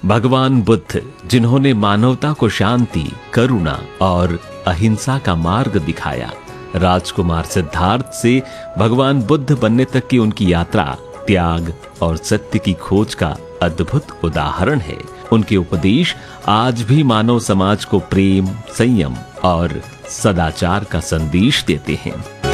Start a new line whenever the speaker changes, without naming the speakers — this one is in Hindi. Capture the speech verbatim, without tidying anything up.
भगवान बुद्ध, जिन्होंने मानवता को शांति, करुणा और अहिंसा का मार्ग दिखाया, राजकुमार सिद्धार्थ से भगवान बुद्ध बनने तक की उनकी यात्रा त्याग और सत्य की खोज का अद्भुत उदाहरण है। उनके उपदेश आज भी मानव समाज को प्रेम, संयम और सदाचार का संदेश देते हैं।